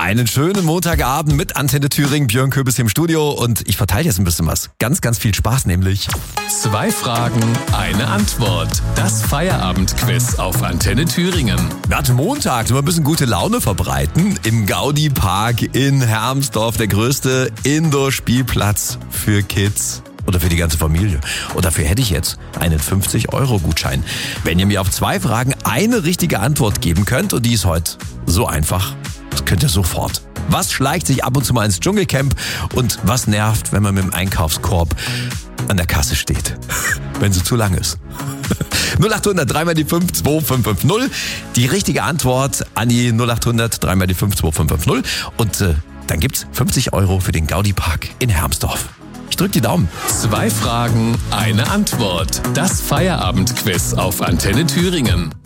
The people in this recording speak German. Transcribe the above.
Einen schönen Montagabend mit Antenne Thüringen, Björn Köbis hier im Studio und ich verteile jetzt ein bisschen was. Ganz, ganz viel Spaß nämlich. 2 Fragen, eine Antwort. Das Feierabendquiz auf Antenne Thüringen. Wir hatten Montag, nur ein bisschen gute Laune verbreiten im Gaudi Park in Hermsdorf, der größte Indoor-Spielplatz für Kids. Oder für die ganze Familie. Und dafür hätte ich jetzt einen 50-Euro-Gutschein. Wenn ihr mir auf 2 Fragen eine richtige Antwort geben könnt, und die ist heute so einfach, das könnt ihr sofort. Was schleicht sich ab und zu mal ins Dschungelcamp und was nervt, wenn man mit dem Einkaufskorb an der Kasse steht? Wenn sie zu lang ist. 0800 3 mal die 5 2550. Die richtige Antwort an die 0800 3 mal die 5 2550. Und dann gibt's 50 Euro für den Gaudi Park in Hermsdorf. Ich drück die Daumen. 2 Fragen, eine Antwort. Das Feierabendquiz auf Antenne Thüringen.